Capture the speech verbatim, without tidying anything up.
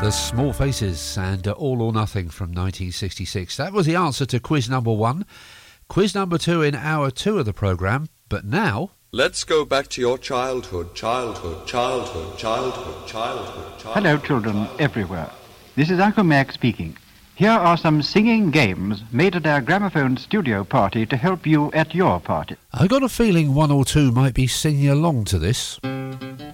The Small Faces and uh, All or Nothing from nineteen sixty-six. That was the answer to quiz number one. Quiz number two in hour two of the programme. But now... Let's go back to your childhood, childhood, childhood, childhood, childhood, childhood. Hello, children everywhere. This is Uncle Mac speaking. Here are some singing games made at our gramophone studio party to help you at your party. I got a feeling one or two might be singing along to this.